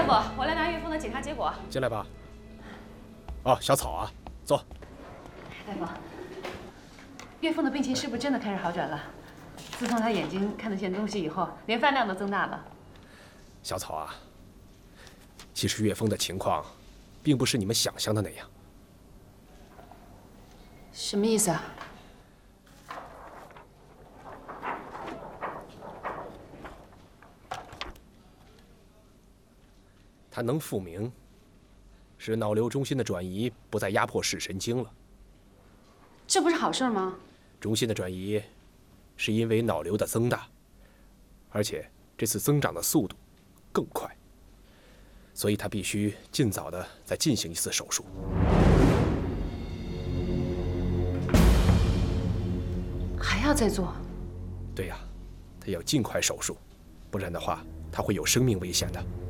大夫，我来拿岳峰的检查结果。 进来吧。哦，小草啊，坐。 大夫，岳峰的病情是不是真的开始好转了？自从他眼睛看得见东西以后，连饭量都增大了。 小草啊，其实岳峰的情况，并不是你们想象的那样。 什么意思啊？ 他能复明，使脑瘤中心的转移不再压迫视神经了。 这不是好事吗？ 中心的转移，是因为脑瘤的增大，而且这次增长的速度更快，所以他必须尽早的再进行一次手术。 还要再做？ 对呀，他要尽快手术，不然的话，他会有生命危险的。